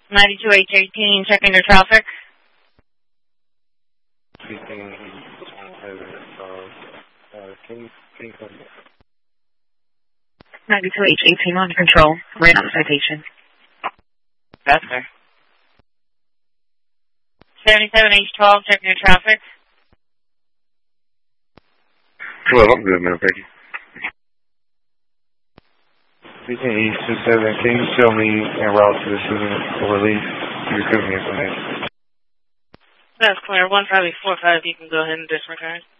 92H18, checking your traffic. Can you come? 92H18 on control. Ran out of citation. That's fair. 77H12, checking your traffic. Well, I'm good, man. Thank you. 18H27, can you show me en route to the shooting for release? You just give me information. That's clear. 15445, you can go ahead and disregard.